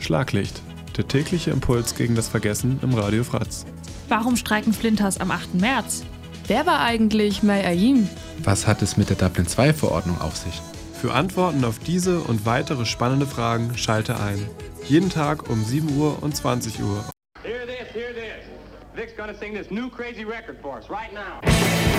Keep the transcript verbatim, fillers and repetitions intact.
Schlaglicht, der tägliche Impuls gegen das Vergessen im Radio Fratz. Warum streiken Flinters am achten März? Wer war eigentlich May Ayim? Was hat es mit der Dublin zwei Verordnung auf sich? Für Antworten auf diese und weitere spannende Fragen schalte ein. Jeden Tag um sieben Uhr und zwanzig Uhr. Hear this, hear this. Vic's gonna sing this new crazy record for us right now.